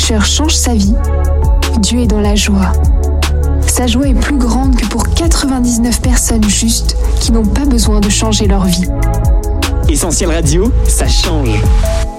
pécheur change sa vie, Dieu est dans la joie. Sa joie est plus grande que pour 99 personnes justes qui n'ont pas besoin de changer leur vie. Essentiel Radio, ça change.